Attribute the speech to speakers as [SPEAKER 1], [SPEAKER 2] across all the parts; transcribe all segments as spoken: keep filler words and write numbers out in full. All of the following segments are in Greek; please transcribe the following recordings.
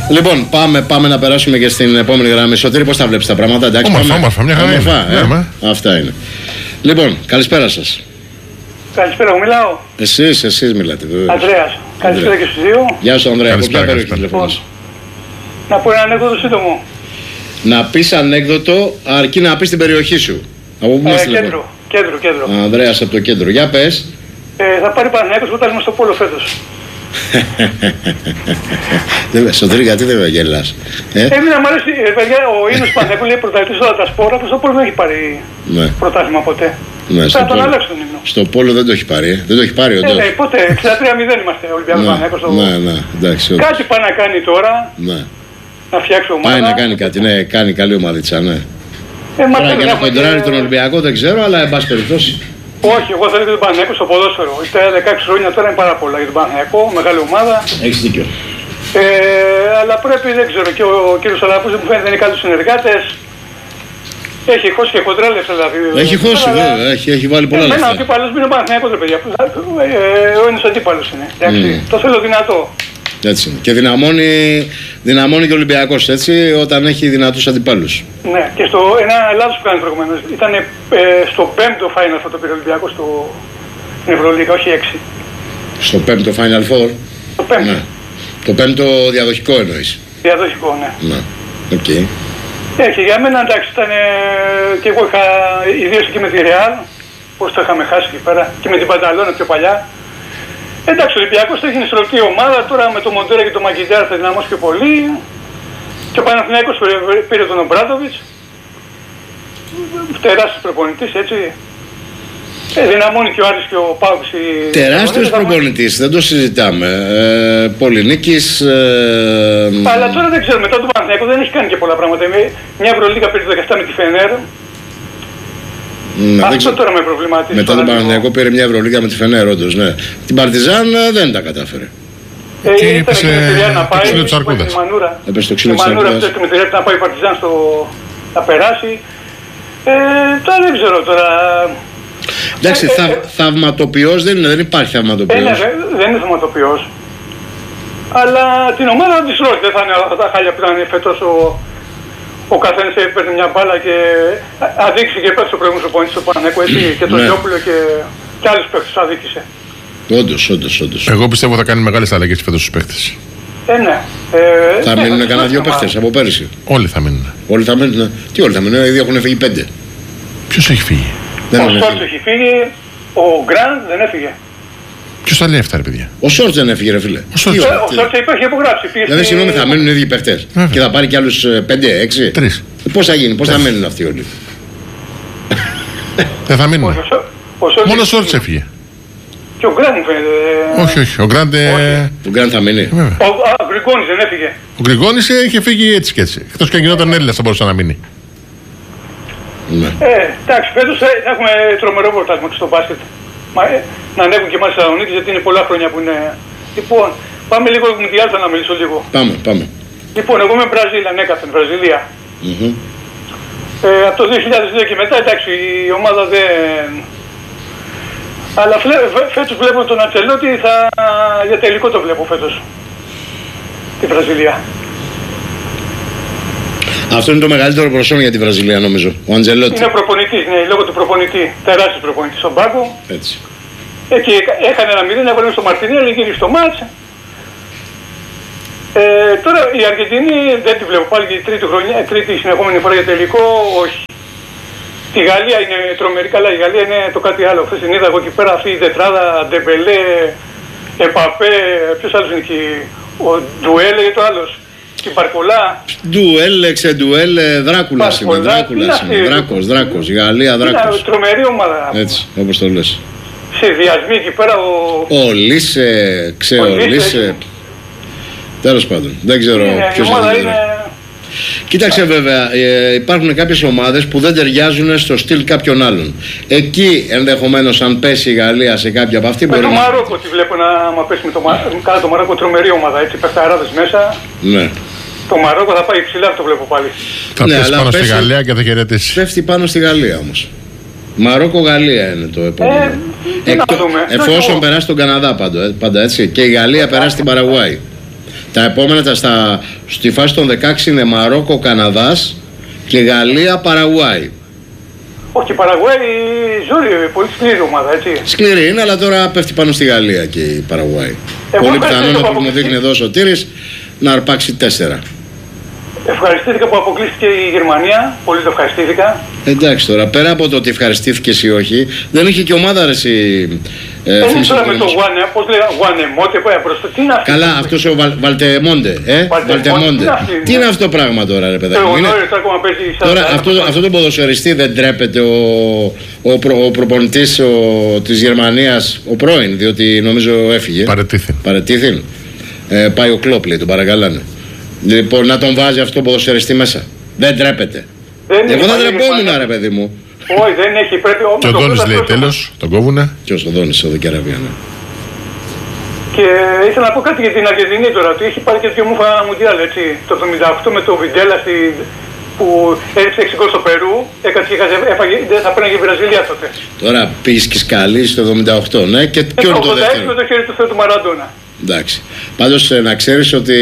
[SPEAKER 1] Λοιπόν, πάμε, πάμε να περάσουμε και στην επόμενη γραμμή. Σωτήρη, πώς τα βλέπεις τα πράγματα, εντάξει?
[SPEAKER 2] Όμορφα, όμορφα, μια χαρά είναι.
[SPEAKER 1] Ε?
[SPEAKER 2] Ναι,
[SPEAKER 1] αυτά είναι. Λοιπόν, καλησπέρα σας.
[SPEAKER 3] Καλησπέρα, μου μιλάω.
[SPEAKER 1] Εσείς, εσείς μιλάτε, βέβαια.
[SPEAKER 3] Ανδρέας. Καλησπέρα και στους δύο.
[SPEAKER 1] Γεια σου, Ανδρέα.
[SPEAKER 2] Καλησπέρα, καλησπέρα.
[SPEAKER 3] Λοιπόν, να πω ένα ανέκδοτο σύντομο.
[SPEAKER 1] Να πεις ανέκδοτο, αρκεί να πεις την περιοχή σου. Από πού μας
[SPEAKER 3] ε, κέντρο, κέντρο, κέντρο.
[SPEAKER 1] Ανδρέας από το κέντρο. Για πες.
[SPEAKER 3] Ε, θα πάρει Παναθηναϊκός που παίζουμε στο Πόλο φέτος.
[SPEAKER 1] Σωτήρη, γιατί δεν με γελάς?
[SPEAKER 3] Ε, Έμεινα, μου αρέσει, ε, παιδιά, ο Ίνος Παναθηναϊκού λέει πρωταθλητής όλα τα σπόρα, που στο Πόλο δεν έχει πάρει
[SPEAKER 1] ναι.
[SPEAKER 3] πρωτάθλημα ποτέ.
[SPEAKER 1] Ναι,
[SPEAKER 3] θα τον αλλάξουν τον Ίνο.
[SPEAKER 1] Στο Πόλο δεν το έχει πάρει, ε. δεν το έχει πάρει όντως.
[SPEAKER 3] Ε, ναι, ποτέ, εξήντα τρία μηδέν είμαστε Ολυμπιακός Παναθηναϊκός.
[SPEAKER 1] Ναι, ναι, ναι, εντάξει.
[SPEAKER 3] Κάτι πάει να κάνει τώρα,
[SPEAKER 1] ναι.
[SPEAKER 3] να φτιάξει ομάδα.
[SPEAKER 1] Πάει να κάνει κάτι, ναι, κάνει καλή ομαδίτσα, ναι.
[SPEAKER 3] Ε,
[SPEAKER 1] τώρα και να κοντράρει τον Ολυμπιακό δεν ξέρω, αλλά εν πάση περιπτώσει.
[SPEAKER 3] Όχι, εγώ θέλω και τον Παναθηναϊκό στο ποδόσφαιρο. Είτε δεκαέξι χρόνια τώρα είναι πάρα πολλά για τον Παναθηναϊκό, μεγάλη ομάδα.
[SPEAKER 1] Έχεις δίκιο.
[SPEAKER 3] Ε, αλλά πρέπει, δεν ξέρω, και ο, ο κύριος Αλαπούς μου φαίνεται είναι καλούς συνεργάτες. Έχει χώσει και κοντρά λεφτά δηλαδή.
[SPEAKER 1] Έχει χώσει, βέβαια, έχει, έχει βάλει πολλά λεφτά.
[SPEAKER 3] Εμένα ο αντίπαλος μου είναι ο Παναθηναϊκός, ρε παιδιά. Ε, ο ένας αντίπαλος είναι. Mm. Το θέλω δυνατό.
[SPEAKER 1] Έτσι είναι. Και δυναμώνει, δυναμώνει και ο Ολυμπιακός, έτσι, όταν έχει δυνατούς αντιπάλους.
[SPEAKER 3] Ναι, και στο ένα λάθος που κάνει προηγουμένως. Ήταν ε, στο πέμπτο Final αυτό το πήρε ο Ολυμπιακός στο, στην Ευρωλίγα, όχι έξι.
[SPEAKER 1] Στο πέμπτο Final Four.
[SPEAKER 3] Το πέμπτο.
[SPEAKER 1] Ναι. Το πέμπτο διαδοχικό εννοείς.
[SPEAKER 3] Διαδοχικό, ναι.
[SPEAKER 1] Ναι, οκ. Okay.
[SPEAKER 3] Ε, και για μένα εντάξει ήταν ε, και εγώ είχα ιδίως εκεί με τη Real, πώς το είχαμε χάσει εκεί πέρα, και με την Πανταλώνα πιο παλιά. Εντάξει, ο Ολυμπιακός θα γίνει στροφή ομάδα, τώρα με το Μοντέρα και το Μαγκιντάρ θα δυναμώσει πιο πολύ. Και ο Παναθηναϊκός πήρε τον Ομπράντοβιτς, τεράστιος προπονητής, έτσι. Ε, δυναμώνει και ο Άρης και ο Πάουξ.
[SPEAKER 1] Τεράστιος προπονητής, δεν το συζητάμε. Ε, Πολυνίκης. Ε,
[SPEAKER 3] Αλλά τώρα δεν ξέρω, μετά τον Παναθηναϊκό δεν έχει κάνει και πολλά πράγματα. Μια Ευρωλίγα πήρε το δεκαεπτά με τη Φενέρ.
[SPEAKER 1] Ναι,
[SPEAKER 3] αυτό τώρα με προβληματίζει.
[SPEAKER 1] Μετά τον Παναθηναϊκό πήρε μια Ευρωλίγα με τη Φενέρ, όντως, ναι. Την Παρτιζάν δεν τα κατάφερε.
[SPEAKER 3] Ε,
[SPEAKER 2] και
[SPEAKER 3] έπεσε
[SPEAKER 2] το ξύλο της Αρκούδας.
[SPEAKER 1] Έπεσε το ξύλο της
[SPEAKER 3] Αρκούδας.
[SPEAKER 1] Αρκούδας.
[SPEAKER 3] Και με τη Ρέπ να πάει η Παρτιζάν στο... να περάσει. Ε, τώρα δεν ξέρω τώρα.
[SPEAKER 1] Εντάξει,
[SPEAKER 3] ε,
[SPEAKER 1] θα,
[SPEAKER 3] ε,
[SPEAKER 1] θαυματοποιός δεν είναι, δεν υπάρχει θαυματοποιός.
[SPEAKER 3] Ε, ναι, δεν είναι θαυματοποιός. Αλλά την ομάδα δεν της ρώσει, δεν θα είναι αυτά τα χάλια που ήταν φέτος ο, ο καθένας έπαιρνε μια μπάλα και αδίκησε και πέφτει ο προηγούμενος οπονητής στο Παναθηναϊκό, έτσι, και τον Γιώπουλο και, και άλλους παίκτες αδίκησε.
[SPEAKER 1] Όντως, όντως, όντως.
[SPEAKER 2] Εγώ πιστεύω θα κάνει μεγάλες αλλαγές φέτος στους παίκτες.
[SPEAKER 3] Ε, ναι. Ε,
[SPEAKER 1] θα
[SPEAKER 3] ναι,
[SPEAKER 1] μείνουν κανένα δύο παίκτες από πέρυσι.
[SPEAKER 2] Όλοι θα μείνουν.
[SPEAKER 1] Όλοι θα μείνουν. Τι όλοι θα μείνουν, ήδη έχουν φύγει πέντε.
[SPEAKER 2] Ποιος έχει φύγει?
[SPEAKER 1] Δεν
[SPEAKER 3] ο Σόρτς έχει φύγει, ο Γκραντ δεν έφυγε.
[SPEAKER 2] Ποιος τα λέει αυτά, ρε παιδιά?
[SPEAKER 1] Ο Σόρτς δεν έφυγε, ρε φίλε.
[SPEAKER 2] Ο Σόρτς
[SPEAKER 3] υπάρχει υπογράψει.
[SPEAKER 1] Δηλαδή, συγγνώμη, θα μείνουν οι ίδιοι παίχτες. Και θα πάρει κι άλλους πέντε έξι.
[SPEAKER 2] Τρεις.
[SPEAKER 1] Πώς θα γίνει, πώς θα μείνουν αυτοί όλοι?
[SPEAKER 2] Δεν θα μείνουν. Μόνο ο Σόρτς έφυγε.
[SPEAKER 3] Και ο Γκραντ μου φαίνεται.
[SPEAKER 2] Όχι, όχι. Ο Γκραντ.
[SPEAKER 1] Ο Γκραντ θα μείνει.
[SPEAKER 3] Ο Γκριγκόνης δεν έφυγε.
[SPEAKER 2] Ο Γκριγκόνης είχε φύγει έτσι και έτσι. Εκτός και αν γινόταν Έλληνας θα μπορούσε να μείνει.
[SPEAKER 1] Ναι.
[SPEAKER 3] Ε, εντάξει, φέτος θα έχουμε τρομερό πρωτάθλημα στο μπάσκετ. Μα, ε, να ανέβουν και εμάς στη Θεσσαλονίκη, γιατί είναι πολλά χρόνια που είναι. Λοιπόν, πάμε λίγο με τη Άλτα να μιλήσω λίγο.
[SPEAKER 1] Πάμε, πάμε.
[SPEAKER 3] Λοιπόν, εγώ είμαι Βραζίλια, ανέκαθεν, Βραζιλία.
[SPEAKER 1] Mm-hmm.
[SPEAKER 3] Ε, από το δύο χιλιάδες δύο και μετά, εντάξει, η ομάδα δεν. Αλλά φέτος βλέπω τον Αντσελότη, θα... για τελικό το βλέπω φέτος. Τη Βραζιλία.
[SPEAKER 1] Αυτό είναι το μεγαλύτερο προσόν για τη Βραζιλία, νομίζω. Ο Αντζελότη.
[SPEAKER 3] Είναι προπονητής, ναι, λόγω του προπονητή. Τεράστιος προπονητής στον πάγκο.
[SPEAKER 1] Έτσι.
[SPEAKER 3] Εκεί έκανε ένα μηδέν, έβαλε στο Μαρτινέλη, γύρισε στο μάτς. Ε, τώρα η Αργεντινή δεν τη βλέπω πάλι για τρίτη, χρονιά, τρίτη συνεχόμενη φορά για τελικό, όχι. Τη Γαλλία είναι τρομερή, καλά, η Γαλλία είναι το κάτι άλλο. Χθες την είδα εγώ εκεί πέρα, αυτή η τετράδα, Ντεμπελέ, Επαπέ, ποιος άλλος είναι εκεί, ο Ντουέλε και το άλλος. Και Μπαρκολά.
[SPEAKER 1] Ντουέλ, ξεντουέλ, Δράκουλας είναι. Δράκουλας είναι. Δράκος, Δράκος. Η Γαλλία, Δράκος.
[SPEAKER 3] Είναι τρομερή ομάδα.
[SPEAKER 1] Έτσι, όπως το λες.
[SPEAKER 3] Σχεδιασμοί εκεί πέρα. Ο,
[SPEAKER 1] ο Λίσε, ξεολίσε. Τέλος πάντων. Δεν ξέρω ποιος είναι. είναι... Κοίταξε βέβαια, ε, υπάρχουν κάποιες ομάδες που δεν ταιριάζουν στο στυλ κάποιων άλλων. Εκεί ενδεχομένως αν πέσει η Γαλλία σε κάποια από αυτή
[SPEAKER 3] με
[SPEAKER 1] μπορεί
[SPEAKER 3] το
[SPEAKER 1] να...
[SPEAKER 3] Μαρόκο τη βλέπω να μα πέσει με το, καλά, το Μαρόκο, τρομερή ομάδα, έτσι, παιχταράδες μέσα.
[SPEAKER 1] Ναι.
[SPEAKER 3] Το Μαρόκο θα πάει ψηλά, το βλέπω πάλι.
[SPEAKER 2] Θα ναι, πέσει πάνω πέσει, στη Γαλλία και θα χαιρετήσει.
[SPEAKER 1] Πέφτει πάνω στη Γαλλία όμως. Μαρόκο-Γαλλία είναι το επόμενο.
[SPEAKER 3] Ε, Εκτό,
[SPEAKER 1] εφόσον περάσει τον Καναδά πάντα, πάντα έτσι. Και η Γαλλία περάσει την Παραγουάη. Τα επόμενα τα στα, στη φάση των δεκαέξι είναι Μαρόκο, Καναδάς και Γαλλία, Παραγουάη.
[SPEAKER 3] Όχι, η Παραγουάη ζόρι, πολύ σκληρή ομάδα, έτσι.
[SPEAKER 1] Σκληρή είναι, αλλά τώρα πέφτει πάνω στη Γαλλία και η Παραγουάη. Εγώ πολύ πιθανόν, όπως μου δείχνει εδώ ο Σωτήρης, να αρπάξει τέσσερα.
[SPEAKER 3] Ευχαριστήθηκα που αποκλείστηκε η Γερμανία. Πολύ το ευχαριστήθηκα.
[SPEAKER 1] Εντάξει τώρα, πέρα από το ότι ευχαριστήθηκες ή όχι, δεν είχε και ομάδα ρε εσύ.
[SPEAKER 3] Ε, δεν τώρα με το Γουάνε, πώς λέει, Γουανεμότε, πάει μπροστά. Τι είναι αυτό.
[SPEAKER 1] Καλά, αυτός ο Βαλ, Βαλτεμόντε, ε, Βαλτεμόντε. Τι, τι είναι αυτό το πράγμα τώρα, ρε παιδάκι. Είναι... Τώρα αυτό, αυτό το ποδοσφαιριστή δεν τρέπεται ο, ο, προ, ο προπονητής της Γερμανίας, ο πρώην, διότι νομίζω έφυγε.
[SPEAKER 2] Παρετήθη.
[SPEAKER 1] Παρετήθη. Ε, πάει ο Κλόπ, λέει, τον παρακαλάνε. Λοιπόν, να τον βάζει αυτό το ποδοσφαιριστή μέσα. Δεν τρέπεται. Δεν Εγώ δεν τρεπόμουν, ρε παιδί μου.
[SPEAKER 3] Όχι, δεν έχει, πρέπει όμως.
[SPEAKER 2] Και ο Δόνης λέει τέλος, τον κόβουνε.
[SPEAKER 1] Ποιος ο Δόνης, ο Δικαραβία, ναι.
[SPEAKER 3] Και ήθελα να πω κάτι για την Αργεντινή τώρα. Του είχε πάρει και δύο μούφα μουντιάλ, έτσι. Το εβδομήντα οκτώ με το Βιντέλα στη... που έριξε έξι γκολ στο Περού. Έκατσε και έφαγε, δεν θα πέραγε η Βραζιλία τότε. Τώρα
[SPEAKER 1] πήγες και σκαλί στο εβδομήντα οκτώ, ναι. Και ποιο είναι το δεύτερο.
[SPEAKER 3] Με το χέρι του Θεού του Μαραντόνα.
[SPEAKER 1] Εντάξει. Πάντως να ξέρεις ότι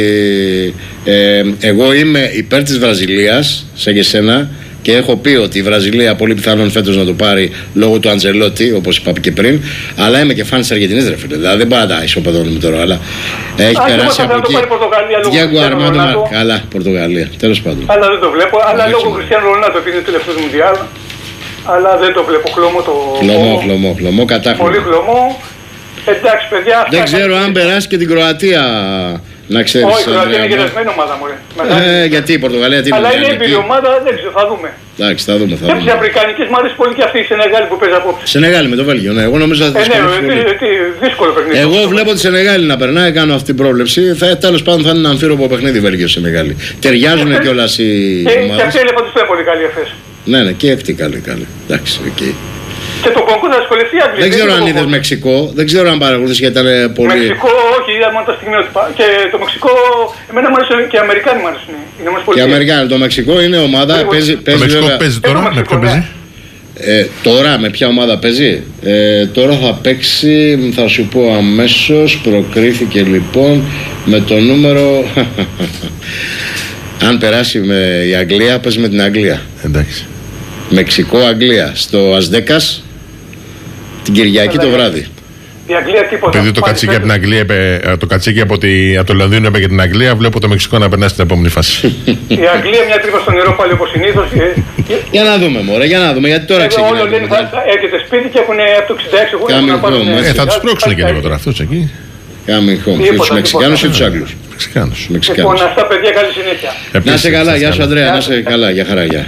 [SPEAKER 1] ε, εγώ είμαι υπέρ της Βραζιλίας, σαν και σένα, και έχω πει ότι η Βραζιλία πολύ πιθανόν φέτος να το πάρει λόγω του Αντζελότη, όπως είπα και πριν, αλλά είμαι και φαν της Αργεντινής, ρε φίλε. Δηλαδή δεν πάει να τα ισοπεδώνουμε τώρα, αλλά έχει Α, περάσει από εκεί. Διέγκο Αρμάντο Μαρ. Καλά, Πορτογαλία. Τέλος πάντων.
[SPEAKER 3] Αλλά δεν το βλέπω. Αλλά λόγω Κριστιάνου Ρονάλντο επειδή είναι τελευταίος Μουντιάλ. Αλλά δεν το βλέπω. Χλωμό το.
[SPEAKER 1] Χλωμό, χλωμό, χλωμό, κατάφερε.
[SPEAKER 3] Πολύ χλωμό. Εντάξει, παιδιά.
[SPEAKER 1] Δεν ξέρω αν περάσει και την Κροατία. Να ξέρεις.
[SPEAKER 3] Όχι, η Κροατία είναι γερασμένη ομάδα μου.
[SPEAKER 1] Ε, γιατί η Πορτογαλία τι είναι.
[SPEAKER 3] Αλλά είναι έμπειρη ομάδα, δεν ξέρω, θα δούμε.
[SPEAKER 1] Εντάξει, θα δούμε. Θα
[SPEAKER 3] και από τις Αφρικανικές μου αρέσει πολύ και αυτή η Σενεγάλη που παίζει απόψε.
[SPEAKER 1] Σενεγάλη με το Βέλγιο, ναι. Εγώ νομίζω ότι.
[SPEAKER 3] Ε, ναι, δύσκολο παιχνίδι.
[SPEAKER 1] Εγώ βλέπω τη Σενεγάλη να περνάει, κάνω αυτή την πρόβλεψη. Τέλος πάντων θα είναι ένα αμφίροπο παιχνίδι Βέλγιο-Σενεγάλη. Ταιριάζουν κιόλας οι.
[SPEAKER 3] Και αυτή έλεγα ότι είναι πολύ καλή εχθές.
[SPEAKER 1] Ναι, ναι, και αυτή καλή, καλή. Εντάξει, οκ.
[SPEAKER 3] Και το κονκού θα ασχοληθεί Αγγλία.
[SPEAKER 1] Δεν ξέρω αν είδες Μεξικό, δεν ξέρω αν παρακολουθείς γιατί ήταν πολύ.
[SPEAKER 3] Μεξικό, όχι, είδαμε τα στιγμιότυπα. Και το Μεξικό, εμένα μου αρέσουν και οι Αμερικάνοι μου αρέσουν.
[SPEAKER 1] Και οι Αμερικάνοι, το Μεξικό είναι ομάδα. Παίζει, παίζει,
[SPEAKER 2] το Μεξικό
[SPEAKER 1] βέβαια...
[SPEAKER 2] παίζει τώρα, με ποιο παίζει.
[SPEAKER 1] Ε, τώρα με ποια ομάδα παίζει. Ε, τώρα θα παίξει, θα σου πω αμέσως, προκρίθηκε λοιπόν με το νούμερο. Αν περάσει με η Αγγλία, παίζει με την Αγγλία.
[SPEAKER 2] Εντάξει.
[SPEAKER 1] Μεξικό-Αγγλία στο Ασδέκας την Κυριακή το βράδυ.
[SPEAKER 3] Η Αγγλία τίποτα.
[SPEAKER 2] Επειδή το κατσίκι από την Αγγλία, το κατσίκι από, τη, από το Λονδίνο έπαιρνε την Αγγλία, βλέπω το Μεξικό να περνάει στην επόμενη φάση.
[SPEAKER 3] Η Αγγλία μια τρύπα στο νερό πάλι όπως συνήθως.
[SPEAKER 1] Για να δούμε, μωρέ, για να δούμε, γιατί τώρα ξεκινάει.
[SPEAKER 3] Όλο λένε έρχεται σπίτι και έχουν από το εξήντα έξι έχουν να πάρουν.
[SPEAKER 2] Ε, θα τους πρόξουν και λίγο τώρα αυτούς εκεί.
[SPEAKER 1] Coming home. Και τους Μεξικάνους ή τους Άγγλους.
[SPEAKER 2] Μεξικάνους.
[SPEAKER 3] Λοιπόν, αυτά παιδιά, καλή συνέχεια.
[SPEAKER 1] Να είσαι καλά, γεια σου Ανδρέα, να είσαι καλά, για χαρά, γεια.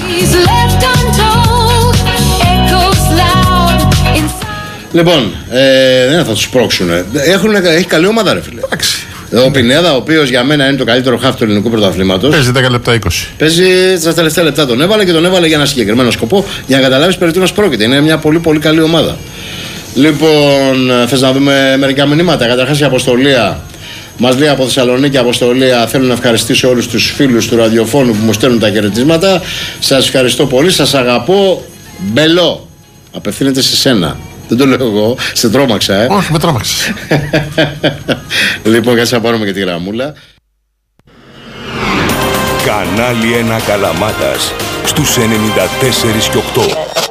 [SPEAKER 1] Λοιπόν, ε, δεν θα τους πρόξουνε. Έχουν, έχει καλή ομάδα, ρε φίλε. Ο Πινέδα, ο οποίος για μένα είναι το καλύτερο χάφ του ελληνικού πρωταθλήματος.
[SPEAKER 2] Παίζει δέκα λεπτά είκοσι.
[SPEAKER 1] Παίζει στα τελευταία λεπτά τον έβαλε και τον έβαλε για ένα συγκεκριμένο σκοπό, για να καταλάβεις περί τίνος πρόκειται. Είναι μια πολύ πολύ καλή ομάδα. Λοιπόν, θες να δούμε μερικά μηνύματα. Καταρχάς η Αποστολία μας λέει από Θεσσαλονίκη, Αποστολία, θέλω να ευχαριστήσω όλους τους φίλους του ραδιοφώνου που μου στέλνουν τα χαιρετίσματα. Σας ευχαριστώ πολύ, σας αγαπώ. Μπελό. Απευθύνεται σε σένα. Δεν το λέω εγώ, σε τρόμαξα, ε.
[SPEAKER 2] Όχι, με τρόμαξες.
[SPEAKER 1] Λοιπόν, κάτσε να πάρουμε και τη γραμμούλα.
[SPEAKER 4] Κανάλι ένα Καλαμάτας στους ενενήντα τέσσερα και οκτώ.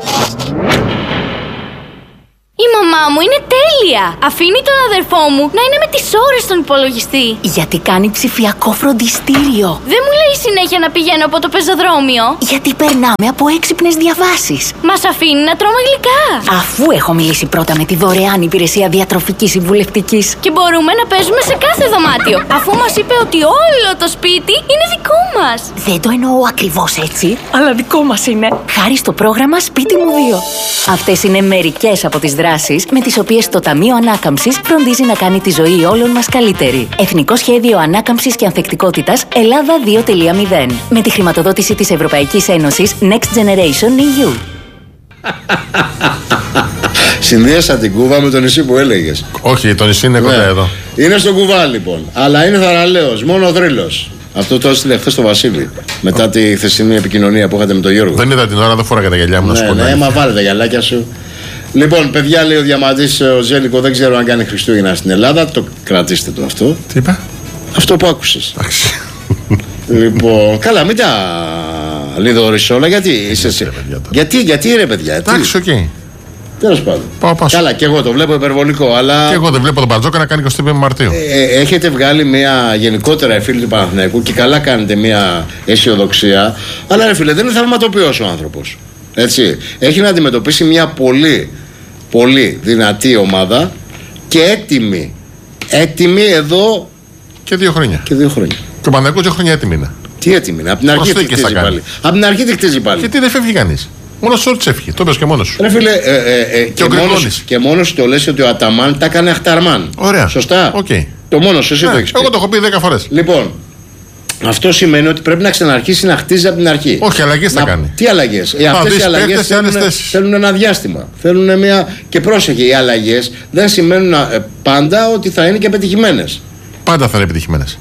[SPEAKER 5] Η μαμά μου είναι τέλεια! Αφήνει τον αδερφό μου να είναι με τις ώρες στον υπολογιστή.
[SPEAKER 6] Γιατί κάνει ψηφιακό φροντιστήριο.
[SPEAKER 5] Δεν μου λέει συνέχεια να πηγαίνω από το πεζοδρόμιο.
[SPEAKER 6] Γιατί περνάμε από έξυπνες διαβάσεις.
[SPEAKER 5] Μας αφήνει να τρώμε γλυκά.
[SPEAKER 6] Αφού έχω μιλήσει πρώτα με τη δωρεάν υπηρεσία διατροφικής συμβουλευτικής.
[SPEAKER 5] Και μπορούμε να παίζουμε σε κάθε δωμάτιο. Αφού μας είπε ότι όλο το σπίτι είναι δικό μας.
[SPEAKER 6] Δεν το εννοώ ακριβώς έτσι, αλλά δικό μας είναι. Χάρη στο πρόγραμμα Σπίτι μου δύο. Αυτές είναι μερικές από τις δράσεις με τις οποίες το Ταμείο Ανάκαμψης φροντίζει να κάνει τη ζωή όλων μας καλύτερη. Εθνικό Σχέδιο Ανάκαμψης και Ανθεκτικότητας Ελλάδα δύο κόμμα μηδέν. Με τη χρηματοδότηση της Ευρωπαϊκής Ένωσης Next Generation ι γιου.
[SPEAKER 1] Συνδύασα την Κούβα με το νησί που έλεγες.
[SPEAKER 2] Όχι, το νησί είναι κοντά ναι. εδώ.
[SPEAKER 1] Είναι στο Κουβά λοιπόν. Αλλά είναι θαραλέος, μόνο θρύλος. Αυτό το έστειλε χθες στο Βασίλη. Μετά τη χθεσινή επικοινωνία που είχατε με τον Γιώργο.
[SPEAKER 2] Δεν είδα την ώρα, δεν φόραγα τα γυαλιά μου να σου πω.
[SPEAKER 1] Ναι, μα βάλε τα γυαλάκια σου. Λοιπόν, παιδιά, λέει ο Διαμαντής ο Ζέλικο, δεν ξέρω αν κάνει Χριστούγεννα στην Ελλάδα. Το κρατήστε το αυτό.
[SPEAKER 2] Τι είπα?
[SPEAKER 1] Αυτό που άκουσες. Λοιπόν, καλά, μην τα λιδωρείς όλα. Γιατί είσαι εσύ. Γιατί, γιατί ρε παιδιά.
[SPEAKER 2] Εντάξει, οκ.
[SPEAKER 1] Τέλος πάντων. Καλά, και εγώ το βλέπω υπερβολικό, αλλά.
[SPEAKER 2] Και εγώ δεν βλέπω τον Μπαρτζόκα να κάνει εικοστή πέμπτη Μαρτίου.
[SPEAKER 1] Ε, έχετε βγάλει μια γενικότερα οι φίλοι του Παναθηναϊκού και καλά κάνετε μια αισιοδοξία. Αλλά ρε φίλε, δεν είναι θαυματοποιός ο άνθρωπος. Έτσι. Έχει να αντιμετωπίσει μια πολύ, πολύ δυνατή ομάδα και έτοιμη. Έτοιμη εδώ.
[SPEAKER 2] Και δύο χρόνια.
[SPEAKER 1] Και δύο χρόνια.
[SPEAKER 2] Και ο Παναθηναϊκός δύο χρόνια έτοιμη είναι.
[SPEAKER 1] Τι έτοιμη είναι. Από την αρχή τη χτίζει πάλι. Από την αρχή τη χτίζει πάλι.
[SPEAKER 2] Γιατί δεν φεύγει κανείς. Μόνο σου έτσι έφυγε. Το είπες και μόνος σου.
[SPEAKER 1] Ρε φίλε, ε, ε, ε, και, και, μόνος, και μόνος το λες ότι ο Αταμάν τα έκανε Αχταρμάν.
[SPEAKER 2] Ωραία.
[SPEAKER 1] Σωστά.
[SPEAKER 2] Okay.
[SPEAKER 1] Το μόνος εσύ
[SPEAKER 2] ναι,
[SPEAKER 1] το έχεις πει.
[SPEAKER 2] Εγώ το έχω πει δέκα φορές.
[SPEAKER 1] Λοιπόν, αυτό σημαίνει ότι πρέπει να ξαναρχίσει να χτίζει από την αρχή.
[SPEAKER 2] Όχι, αλλαγές θα κάνει.
[SPEAKER 1] Τι αλλαγές. Ε, αυτές οι αλλαγές θέλουν, θέλουν ένα διάστημα. Θέλουν μια. Και πρόσεχε, οι αλλαγές δεν σημαίνουν ε, πάντα ότι θα είναι και πετυχημένες.
[SPEAKER 2] Πάντα θα είναι επιτυχημένες.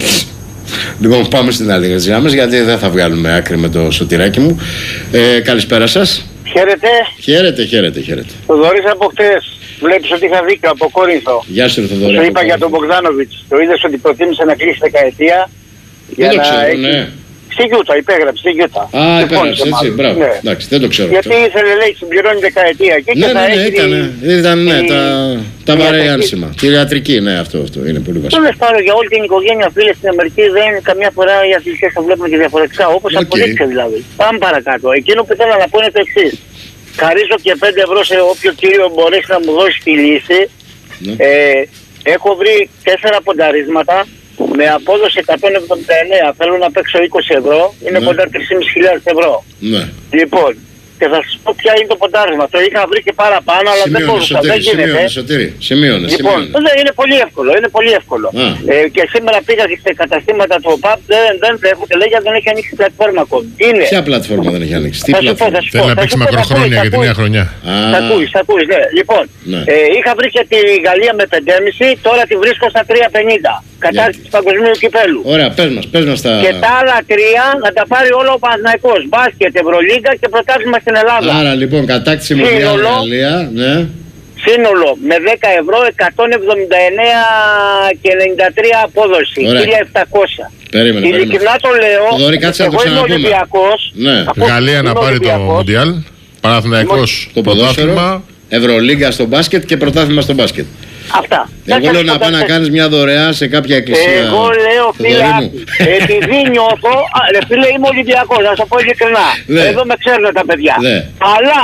[SPEAKER 1] Λοιπόν, πάμε στην άλλη γραμμή, γιατί δεν θα βγάλουμε άκρη με το σωτηράκι μου. Ε, καλησπέρα σας.
[SPEAKER 7] Χαίρετε.
[SPEAKER 1] Χαίρετε, χαίρετε, χαίρετε.
[SPEAKER 7] Θοδωρής από χτες. Βλέπεις ότι είχα δίκιο από Κόρινθο.
[SPEAKER 1] Γεια σου, Θοδωρή.
[SPEAKER 7] Σου είπα για τον Μπογδάνοβιτς. Το είδες ότι προτίμησε να κλείσει δεκαετία.
[SPEAKER 1] Δεν το ξέρω, έχει... ναι.
[SPEAKER 7] Στη Γιούτα, υπέγραψε στη Γιούτα.
[SPEAKER 1] Α, υπέγραψε, έτσι, μπράβο. Ναι. Εντάξει, δεν το ξέρω.
[SPEAKER 7] Γιατί αυτό. Ήθελε, λέει, συμπληρώνει δεκαετία. Και
[SPEAKER 1] ναι,
[SPEAKER 7] και
[SPEAKER 1] ναι,
[SPEAKER 7] θα
[SPEAKER 1] ναι,
[SPEAKER 7] έχει
[SPEAKER 1] ήταν,
[SPEAKER 7] τη...
[SPEAKER 1] ήταν ναι,
[SPEAKER 7] η...
[SPEAKER 1] τα, τα βαρέα άνσημα. Τη ιατρική, ναι, αυτό, αυτό είναι πολύ βασικό.
[SPEAKER 7] Τέλος πάντων, για όλη την οικογένεια, φίλε, στην Αμερική δεν είναι καμιά φορά οι αθλητές θα βλέπουν και διαφορετικά. Όπως okay. αποδείξε δηλαδή. Πάμε παρακάτω. Εκείνο που θέλω να πω είναι το εξής. Χαρίζω και πέντε ευρώ σε όποιο κύριο μπορέσει να μου δώσει τη λύση. Ναι. Ε, έχω βρει τέσσερα πονταρίσματα με απόδοση εκατόν εβδομήντα εννέα. Θέλω να παίξω είκοσι ευρώ. Είναι ναι. κοντά τρεις χιλιάδες πεντακόσια ευρώ.
[SPEAKER 1] Ναι.
[SPEAKER 7] Λοιπόν, και θα σας πω ποια είναι το ποντάρισμα. Το είχα βρει και παραπάνω, αλλά
[SPEAKER 1] σημείωνε,
[SPEAKER 7] δεν μπορούσα.
[SPEAKER 1] Σωτήρη,
[SPEAKER 7] δεν γίνεται.
[SPEAKER 1] Σωτήρη, σημείωνε,
[SPEAKER 7] λοιπόν,
[SPEAKER 1] σημείωνε.
[SPEAKER 7] είναι πολύ εύκολο. Είναι πολύ εύκολο. Ε, και σήμερα πήγα σε καταστήματα του ΟΠΑΠ. Δεν, δεν τρέχουν και λέει δεν έχει ανοίξει πλατφόρμα ακόμη. Είναι.
[SPEAKER 1] Ποια πλατφόρμα δεν έχει ανοίξει. Τι
[SPEAKER 7] θα σου πω, θα σου πω.
[SPEAKER 2] Θέλει να παίξει μακροχρόνια για τη νέα χρονιά.
[SPEAKER 7] Θα ακούει, θα ακούει. Ναι. Λοιπόν,
[SPEAKER 1] ναι.
[SPEAKER 7] Ε, είχα βρει και τη Γαλλία με πέντε κόμμα πέντε, τώρα τη βρίσκω στα τρία πενήντα. Κατάρτιση του παγκοσμίου κυπέλου.
[SPEAKER 1] Ωραία, πες μας, πες μας τα.
[SPEAKER 7] Και τα άλλα τρία να τα πάρει όλο ο Παναθηναϊκός. Μπάσκετ, Ευρωλίγκα και πρωτάθλημα στην Ελλάδα.
[SPEAKER 1] Άρα λοιπόν, κατάκτηση με τη Γαλλία, ναι.
[SPEAKER 7] Σύνολο με δέκα ευρώ, εκατόν εβδομήντα εννέα και ενενήντα τρία απόδοση.
[SPEAKER 1] Ωραία.
[SPEAKER 7] χίλια επτακόσια.
[SPEAKER 1] Περίμενε,
[SPEAKER 7] ειλικρινά το λέω.
[SPEAKER 1] Θοδωρή, κάτσε να το ξαναπούμε.
[SPEAKER 7] Ναι.
[SPEAKER 2] Γαλλία να πάρει το Μουντιάλ. Παναθηναϊκός
[SPEAKER 1] το ποδόσφαιρο. Ευρωλίγκα στο μπάσκετ και πρωτάθλημα στο μπάσκετ.
[SPEAKER 7] Αυτά.
[SPEAKER 1] Εγώ λέω να πάει να κάνεις μια δωρεά σε κάποια εκκλησία.
[SPEAKER 7] Εγώ λέω φίλε, επειδή νιώθω, ρε φίλε είμαι Ολυμπιακός, να σου πω ειλικρινά. Εδώ με ξέρουν τα παιδιά. Αλλά,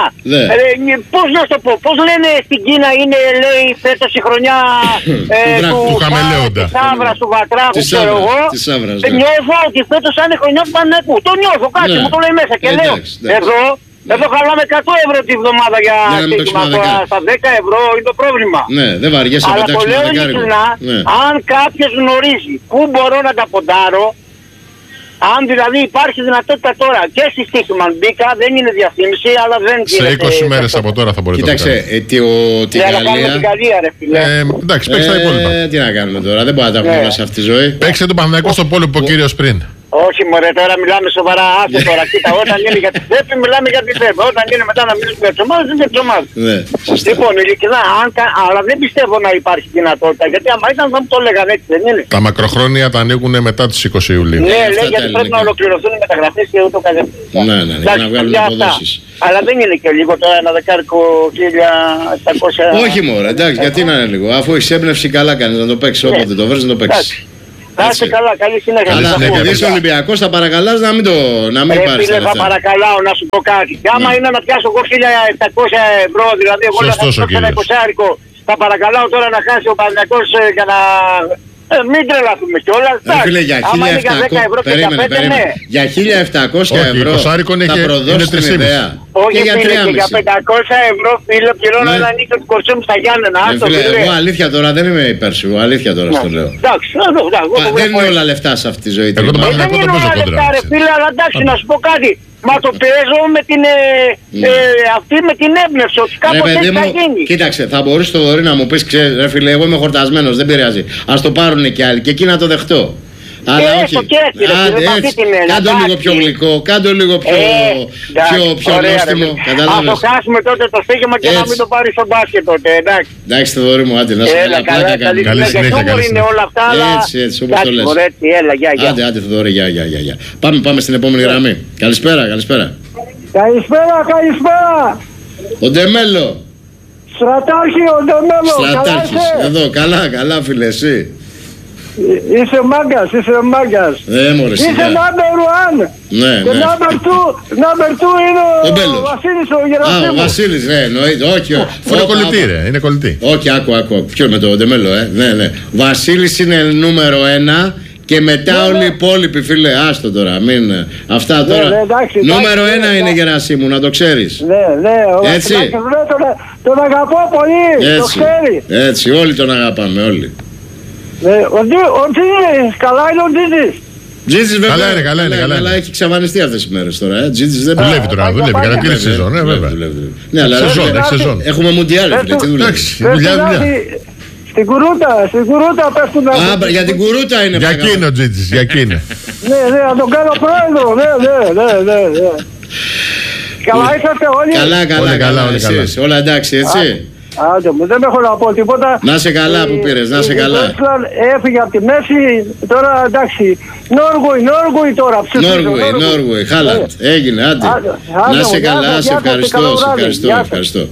[SPEAKER 7] πώς να σου το πω, πώς λένε στην Κίνα είναι, λέει, φέτος η χρονιά
[SPEAKER 2] του χαμελέοντα.
[SPEAKER 7] Της Σάβρας, του Βατράχου, ξέρω εγώ. Νιώθω ότι φέτος θα είναι χρονιά του Παναθηναϊκού. Το νιώθω, κάτι μου το λέει μέσα και λέω, εδώ. Εδώ χαλάμε εκατό ευρώ τη βδομάδα για στοίχημα. Στα δέκα ευρώ είναι το πρόβλημα.
[SPEAKER 1] Ναι, δεν βαριέσαι να πετάξεις ένα δεκάρικο.
[SPEAKER 7] Ναι. Αν κάποιος γνωρίζει πού μπορώ να τα ποντάρω, αν δηλαδή υπάρχει δυνατότητα τώρα και στη στοίχημα μπήκα, δεν είναι διαφήμιση, αλλά δεν γίνεται.
[SPEAKER 2] Σε είκοσι μέρες από τώρα θα μπορείτε να το
[SPEAKER 1] κάνετε. Κοίταξε, τη Γαλλία.
[SPEAKER 7] Την Γαλλία, ρε φίλε.
[SPEAKER 2] Εντάξει, παίξτε τα υπόλοιπα.
[SPEAKER 1] Τι να κάνουμε τώρα, δεν μπορεί να τα έχουμε όλα σε αυτή τη ζωή.
[SPEAKER 2] Παίξτε τον Παναθηναϊκό στο πόλο που ο κύριος πριν.
[SPEAKER 7] Όχι μωρέ, τώρα μιλάμε σοβαρά, άσε τώρα, κοίτα, όταν είναι για τη ΤΕΠ μιλάμε για τη ΤΕΠ, όταν είναι μετά να μιλήσουμε για τις ομάδες, είναι για τις ομάδες.
[SPEAKER 1] Ναι, σωστά.
[SPEAKER 7] Λοιπόν, ειλικρινά, αλλά δεν πιστεύω να υπάρχει δυνατότητα, γιατί άμα ήταν θα μου το έλεγαν έτσι, δεν είναι.
[SPEAKER 2] Τα μακροχρόνια τα ανοίγουν μετά τις είκοσι Ιουλίου.
[SPEAKER 7] Ναι, λέει, γιατί πρέπει να ολοκληρωθούν οι μεταγραφές και ούτω καθεξής.
[SPEAKER 1] Ναι, ναι, ναι, να βγάλουν αποδόσεις.
[SPEAKER 7] Αλλά δεν είναι και λίγο τώρα ένα δεκάρικο χίλια επτακόσια.
[SPEAKER 1] Όχι μωρέ, εντάξει, γιατί να είναι λίγο, αφού έχεις έμπνευση καλά κάνεις να το παίξεις, όποτε το βρεις να το παίξεις.
[SPEAKER 7] Να είστε καλά, καλή συνέχεια.
[SPEAKER 1] Αλλά επειδή είσαι Ολυμπιακός θα παρακαλάς να μην το να μην πάρεις τα λεφτά.
[SPEAKER 7] Θα παρακαλάω να σου πω κάτι. Και άμα είναι να πιάσω εγώ χίλια επτακόσια ευρώ, δηλαδή εγώ να πιάσω ένα εικοσάρικο, θα παρακαλάω τώρα να χάσει ο Παναθηναϊκός για να... Ε, μην τρελαθούμε κιόλας.
[SPEAKER 1] Φίλε, για χίλια επτακόσια ευρώ θα προδώσει την ιδέα.
[SPEAKER 7] Όχι, για για πεντακόσια ευρώ φίλε πληρώνω ένα νίκο του κορσού μου στα Γιάννενα.
[SPEAKER 1] Εγώ αλήθεια τώρα δεν είμαι υπέρ σου, αλήθεια τώρα στο λέω. Δεν είναι όλα λεφτά σε αυτή τη ζωή.
[SPEAKER 2] Εγώ το Παναθηναϊκό το παίζω κόντρα.
[SPEAKER 7] Αλλά εντάξει, να σου πω κάτι. Μα το παίζω με την, ε, ε, αυτή με την έμπνευση ότι κάποτε έτσι θα γίνει.
[SPEAKER 1] Κοίταξε, θα μπορείς το δωρή να μου πεις, ξέρεις ρε φίλε, εγώ είμαι χορτασμένος, δεν πειράζει. Ας το πάρουν και άλλοι και εκεί να το δεχτώ. Αλλά όχι. Κάντο λίγο πιο γλυκό, κάντο λίγο πιο,
[SPEAKER 7] ε,
[SPEAKER 1] πιο, πιο νόστιμο.
[SPEAKER 7] Κατάλαβες. Ας το χάσουμε τότε το στοίχημα και έτσι. Να μην το πάρει στο μπάσκετ τότε, εντάξει.
[SPEAKER 1] Εντάξει, Θοδωρή μου, άντε, να σου
[SPEAKER 7] έλα, καλά, καλή, καλή συνέχεια. Καλή είναι όλα αυτά, αλλά...
[SPEAKER 1] Έτσι, έτσι, όπως το λες.
[SPEAKER 7] Έτσι, έλα, γεια, γεια.
[SPEAKER 1] Άντε, άντε, Θοδωρή, γεια, γεια, γεια. Πάμε, πάμε στην επόμενη γραμμή. Καλησπέρα, καλησπέρα.
[SPEAKER 8] Καλησπέρα, καλησπέρα.
[SPEAKER 1] Ο Ντεμέλο.
[SPEAKER 8] Στρατάρχη, ο Ντεμέλο.
[SPEAKER 1] Στρατάρχης, εδώ, καλά, καλά, φίλε, εσύ.
[SPEAKER 8] Είσαι μάγκας, είσαι μάγκας.
[SPEAKER 1] Ε, μωρέ, σιγά.
[SPEAKER 8] Είσαι number one.
[SPEAKER 1] Ναι,
[SPEAKER 8] και
[SPEAKER 1] ναι.
[SPEAKER 8] number two, number two είναι ο,
[SPEAKER 1] ο
[SPEAKER 8] Βασίλης ο Γερασίμου.
[SPEAKER 1] Α, ο Βασίλης, ναι, εννοείται. Όχι,
[SPEAKER 2] είναι κολλητή, ρε, είναι κολλητή.
[SPEAKER 1] Όχι, άκου, άκου. Ποιο με το Ντεμέλο, ε. Ναι, ναι. Βασίλης είναι νούμερο ένα. Και μετά ναι, όλοι οι υπόλοιποι, φίλε, άστο τώρα, μην... Αυτά τώρα, ναι, ναι, εντάξει, νούμερο εντάξει, ένα ναι, είναι Γερασίμου, να το ξέρεις.
[SPEAKER 8] Ναι, ναι,
[SPEAKER 1] έτσι.
[SPEAKER 8] Εντάξει, τον, τον αγαπώ πολύ,
[SPEAKER 1] έτσι,
[SPEAKER 8] το ξέρει.
[SPEAKER 1] Έτσι, όλοι τον αγαπάμε, όλοι.
[SPEAKER 8] Ναι, ο, ο Τζίτζης, καλά είναι ο Τζίτζης.
[SPEAKER 1] Τζίτζης βέβαια,
[SPEAKER 2] καλά είναι, καλά είναι, καλά είναι.
[SPEAKER 1] Αλλά έχει ξαφανιστεί αυτές τις μέρες τώρα, ε. Τζίτζης δεν
[SPEAKER 2] δουλεύει τώρα, δουλεύει, κατακλείσει σεζόν, ναι, βέβαια.
[SPEAKER 1] Ναι, αλλά έχουμε μουντιάλ, φίλε, τι δουλεύει.
[SPEAKER 8] Στην κουρούτα, στην κουρούτα πέφτουν.
[SPEAKER 1] Α, για την κουρούτα είναι.
[SPEAKER 2] Για εκείνο, Τζίτζης, για εκείνο.
[SPEAKER 8] Ναι, ναι, να τον κάνω πρόεδρο, ναι, ναι, ναι, ναι, ναι. Καλά είσαστε όλοι.
[SPEAKER 1] Καλά, καλά, καλά, εσείς, όλα εντάξει, έτσι.
[SPEAKER 8] Άντε μου, δεν έχω να πω τίποτα.
[SPEAKER 1] Να σε καλά που πήρες, να σε καλά.
[SPEAKER 8] Έφυγε από τη μέση, τώρα εντάξει. Νόργουι, Νόργουι τώρα.
[SPEAKER 1] Νόργουι, Νόργουι, Χάλαντ, έγινε, άντε. Να σε καλά, σε ευχαριστώ, σε ευχαριστώ, ευχαριστώ.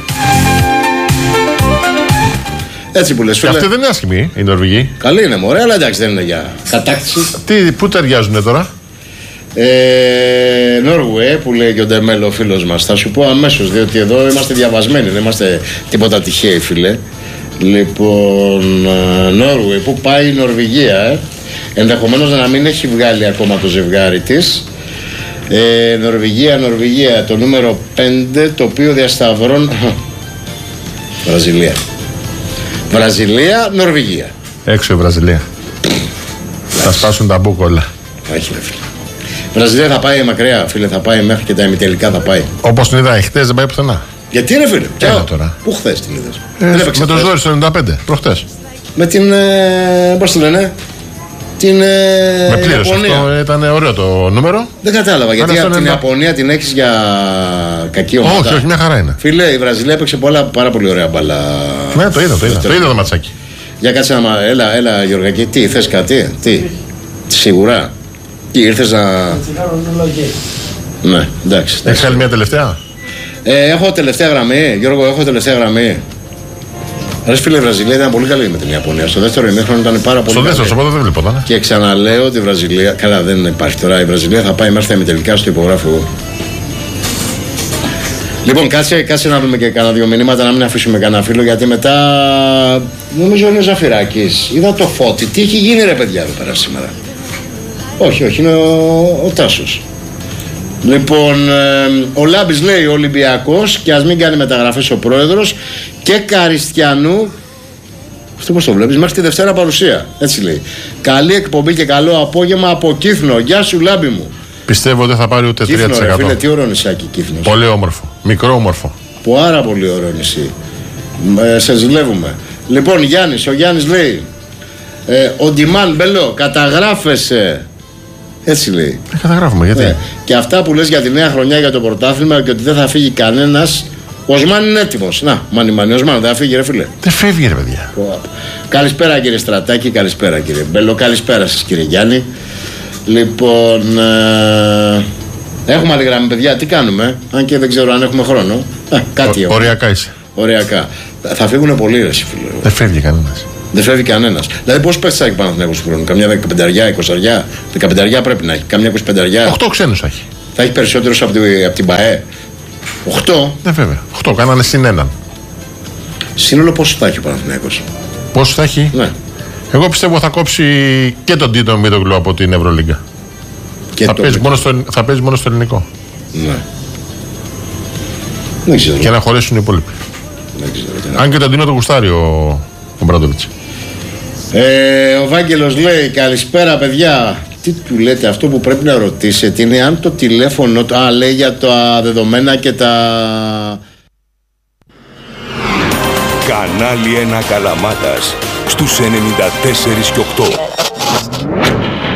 [SPEAKER 1] Έτσι που λες, φίλε.
[SPEAKER 2] Και αυτή δεν είναι άσχημη, η Νορβηγή.
[SPEAKER 1] Καλή είναι, μωρέ, αλλά εντάξει, δεν είναι για κατάκτηση.
[SPEAKER 2] Τι, πού ταιριάζουνε τώρα?
[SPEAKER 1] Ε, Νόρβουε, που λέει και ο Ντεμέλο, ο φίλος μας. Θα σου πω αμέσως, διότι εδώ είμαστε διαβασμένοι, δεν είμαστε τίποτα τυχαίοι, φίλε. Λοιπόν, Νόρβουε, πού πάει η Νορβηγία, ε? Ενδεχομένως να μην έχει βγάλει ακόμα το ζευγάρι της. Ε, Νορβηγία, Νορβηγία, το νούμερο πέντε, το οποίο διασταυρών. Βραζιλία. Βραζιλία, Νορβηγία.
[SPEAKER 2] Έξω η Βραζιλία. Θα σπάσουν τα μπούκολα.
[SPEAKER 1] Όχι, ρε φίλε. Βραζιλία θα πάει μακριά, φίλε, θα πάει μέχρι και τα ημιτελικά θα πάει.
[SPEAKER 2] Όπως την είδα χτες, δεν πάει πουθενά.
[SPEAKER 1] Γιατί ρε φίλε,
[SPEAKER 2] Έλα τώρα.
[SPEAKER 1] Πού χθες την είδες?
[SPEAKER 2] Ε, με το ζόρι στο ενενήντα πέντε, προχτές.
[SPEAKER 1] Με την. Ε, πώς το λένε, την. Ε,
[SPEAKER 2] με πλήρωσε αυτό, ήταν ωραίο το νούμερο. Δεν
[SPEAKER 1] κατάλαβα γιατί από την Ιαπωνία την έχεις για κακή ομάδα.
[SPEAKER 2] Όχι, όχι, μια χαρά είναι.
[SPEAKER 1] Φίλε, η Βραζιλία έπαιξε πολλά, πάρα πολύ ωραία μπάλα.
[SPEAKER 2] Ναι, το είδα, το είδα. Το είδα το ματσάκι.
[SPEAKER 1] Για κάτσε να. Έλα, έλα, Γιωργακή, τι θες κάτι, τι. Σίγουρα. Τι ήρθες να. Ναι, εντάξει.
[SPEAKER 2] Έχεις άλλη μια τελευταία?
[SPEAKER 1] Ε, έχω τελευταία γραμμή, Γιώργο, έχω τελευταία γραμμή. Ρε φίλε, η Βραζιλία ήταν πολύ καλή με την Ιαπωνία. Στο δεύτερο ημίχρονο ήταν πάρα πολύ.
[SPEAKER 2] Στο δεύτερο, στο πρώτο δεν βλέπω.
[SPEAKER 1] Και ξαναλέω ότι η Βραζιλία. Καλά, δεν υπάρχει τώρα. Η Βραζιλία θα πάει μέχρι τα ημιτελικά, στο υπογράφω εγώ. Λοιπόν, κάτσε, κάτσε να δούμε και κανένα δύο μηνύματα, να μην αφήσουμε κανένα φίλο, γιατί μετά. Νομίζω είναι ο Ζαφυράκης. Είδα το Φώτη. Τι έχει γίνει, ρε παιδιά, εδώ πέρα σήμερα? Όχι, όχι, είναι ο, ο Τάσος. Λοιπόν, ε, ο Λάμπης λέει Ολυμπιακός και ας μην κάνει μεταγραφές ο πρόεδρος και Καριστιανού. Αυτό πώς το βλέπεις, μέχρι τη Δευτέρα παρουσία. Έτσι λέει. Καλή εκπομπή και καλό απόγευμα από Κύθνο. Γεια σου, Λάμπη μου.
[SPEAKER 2] Πιστεύω ότι θα πάρει ούτε
[SPEAKER 1] Κύθνο,
[SPEAKER 2] τρία τοις εκατό.
[SPEAKER 1] Ρε φίλε, τι ωραίο νησάκι Κύθνος.
[SPEAKER 2] Πολύ όμορφο. Μικρό όμορφο.
[SPEAKER 1] Πάρα πολύ ωραίο νησί. Ε, σε ζηλεύουμε. Λοιπόν, Γιάννης, ο Γιάννης λέει ε, ο Ντιμάν Μπελό, καταγράφεσαι. Έτσι λέει.
[SPEAKER 2] Ε, καταγράφουμε, γιατί.
[SPEAKER 1] Ναι. Και αυτά που λες για τη νέα χρονιά για το πρωτάθλημα και ότι δεν θα φύγει κανένας. Ο Οσμάν είναι έτοιμος. Να, μάνι μάνι, ο Οσμάν δεν θα φύγει, ρε φίλε.
[SPEAKER 2] Δεν φεύγει, ρε παιδιά.
[SPEAKER 1] Καλησπέρα, κύριε Στρατάκη, καλησπέρα, κύριε Μπέλο, καλησπέρα σας, κύριε Γιάννη. Λοιπόν, ε, έχουμε άλλη γραμμή, παιδιά, τι κάνουμε, αν και δεν ξέρω αν έχουμε χρόνο. Α, κάτι
[SPEAKER 2] Ο, οριακά είσαι.
[SPEAKER 1] Οριακά. Θα φύγουν πολλοί, ρε φίλε.
[SPEAKER 2] Δεν φεύγει κανένας.
[SPEAKER 1] Δεν φεύγει κανένας. Δηλαδή, πώς πέφτει σάκι Παναθηναϊκός του χρόνου? Καμιά δεκαπενταριά, εικοσαριά. Δεκαπενταριά πρέπει να έχει. Καμιά εικοσιπενταριά.
[SPEAKER 2] Οχτώ ξένους έχει.
[SPEAKER 1] Θα έχει περισσότερους από, τη, από την ΠΑΕ. Οχτώ.
[SPEAKER 2] Ναι, βέβαια. Οχτώ. Κάνανε συν έναν.
[SPEAKER 1] Σύνολο πόσο θα έχει ο Παναθηναϊκός?
[SPEAKER 2] Πόσο θα έχει?
[SPEAKER 1] Ναι.
[SPEAKER 2] Εγώ πιστεύω θα κόψει και τον Τίτο Μίτογλου από την Ευρωλίγκα. Θα, παίζει μόνο στο, θα παίζει μόνο στο ελληνικό.
[SPEAKER 1] Ναι. Δεν ξέρω.
[SPEAKER 2] Και να χωρέσουν οι υπόλοιποι.
[SPEAKER 1] Δεν ξέρω.
[SPEAKER 2] Αν και τον Τίνο το γουστάρει ο, ο Μπράντοβιτς.
[SPEAKER 1] Ε, ο Βάγγελος λέει καλησπέρα παιδιά. Τι του λέτε, αυτό που πρέπει να ρωτήσετε είναι αν το τηλέφωνο. Α, λέει για τα δεδομένα και τα.
[SPEAKER 4] Κανάλι ένα Καλαμάτας στους ενενήντα τέσσερα και οκτώ.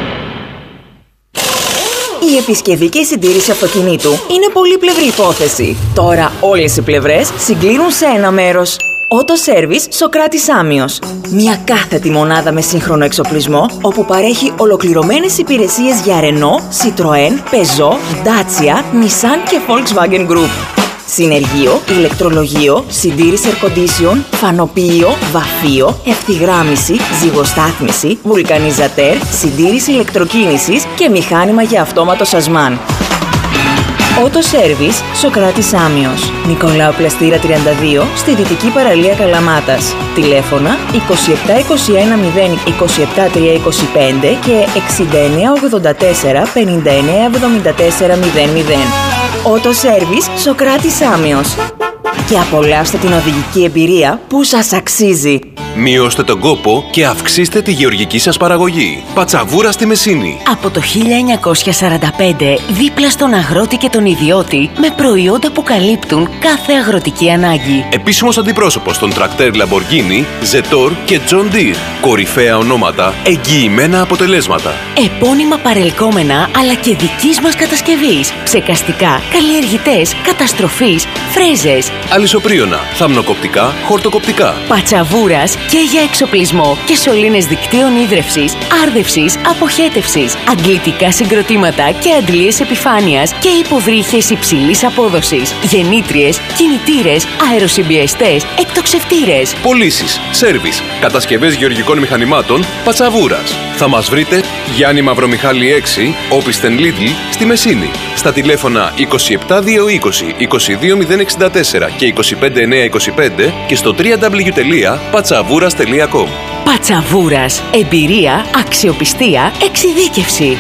[SPEAKER 9] Η επισκευή και η συντήρηση αυτοκινήτου είναι πολύπλευρη υπόθεση. Τώρα όλες οι πλευρές συγκλίνουν σε ένα μέρος. Auto Service Σοκράτης Άμιος. Μια κάθετη μονάδα με σύγχρονο εξοπλισμό, όπου παρέχει ολοκληρωμένες υπηρεσίες για Renault, Citroën, Peugeot, Dacia, Nissan και Volkswagen Group. Συνεργείο, ηλεκτρολογείο, συντήρηση air condition, φανοποιείο, βαφείο, ευθυγράμμιση, ζυγοστάθμιση, βουλκανιζατέρ, συντήρηση ηλεκτροκίνησης και μηχάνημα για αυτόματο σασμάν. Auto Service Σοκράτης Άμιος. Νικολάου Πλαστήρα τριάντα δύο στη Δυτική Παραλία Καλαμάτας. Τηλέφωνα είκοσι επτά είκοσι ένα μηδέν είκοσι επτά τριακόσια είκοσι πέντε και εξήντα εννέα ογδόντα τέσσερα πενήντα εννέα εβδομήντα τέσσερα μηδέν μηδέν. Auto Service Σοκράτης Άμιος. Και απολαύστε την οδηγική εμπειρία που σας αξίζει.
[SPEAKER 10] Μειώστε τον κόπο και αυξήστε τη γεωργική σας παραγωγή. Πατσαβούρα στη Μεσίνη.
[SPEAKER 6] Από το χίλια εννιακόσια σαράντα πέντε, δίπλα στον αγρότη και τον ιδιώτη, με προϊόντα που καλύπτουν κάθε αγροτική ανάγκη.
[SPEAKER 10] Επίσημος αντιπρόσωπος των τρακτέρ Lamborghini, Zetor και John Deere. Κορυφαία ονόματα, εγγυημένα αποτελέσματα.
[SPEAKER 6] Επώνυμα παρελκόμενα αλλά και δικής μας κατασκευής. Ψεκαστικά, καλλιεργητές, καταστροφής, φρέζες.
[SPEAKER 10] Αλυσοπρίωνα, θαμνοκοπτικά, χορτοκοπτικά.
[SPEAKER 6] Πατσαβούρας και για εξοπλισμό και σωλήνες δικτύων ίδρευσης, άρδευσης, αποχέτευσης, αγγλιτικά συγκροτήματα και αντλίες επιφάνειας και υποβρύχες υψηλής απόδοσης, γεννήτριες, κινητήρες, αεροσυμπιεστές, εκτοξευτήρες.
[SPEAKER 10] Πωλήσεις, σέρβις, κατασκευές γεωργικών μηχανημάτων, Πατσαβούρας. Θα μας βρείτε Γιάννη Μαυρομιχάλη έξι, Όπισθεν Λίδλ, στη Μεσίνη. Στα τηλέφωνα είκοσι επτά διακόσια είκοσι, είκοσι δύο μηδέν εξήντα τέσσερα και είκοσι πέντε εννιακόσια είκοσι πέντε και στο double-u double-u double-u τελεία πατσαβούρας τελεία com.
[SPEAKER 6] Πατσαβούρας. Εμπειρία, αξιοπιστία, εξειδίκευση.